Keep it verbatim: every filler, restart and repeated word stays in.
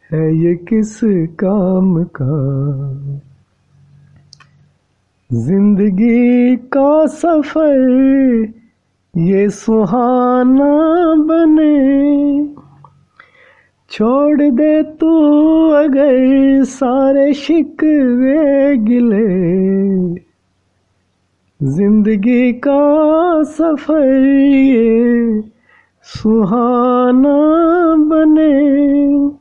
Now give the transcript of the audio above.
है ये किस काम का। जिंदगी का सफर ये सुहाना बने, छोड़ दे तू अगर सारे शिकवे गिले। जिंदगी का सफर ये सुहाना बने।